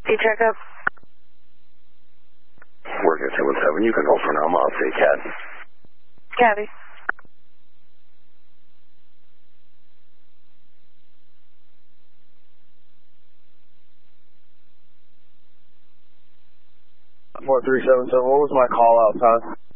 checkup. Working at 217. You can hold for now. I'm off. Say, Cat. Kathy. More 377. What was my call out time?